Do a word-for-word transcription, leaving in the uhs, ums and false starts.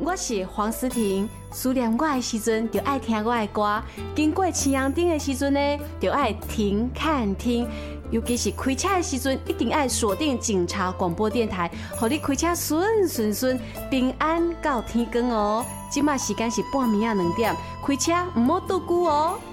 我是黄思婷，思念我的时阵就爱听我的歌，经过青阳顶的时阵呢，就爱停看听。尤其是开车的时阵，一定爱锁定警察广播电台，让你开车顺顺顺，平安到天光哦。即马时间是半暝啊两点，开车唔好拄久哦。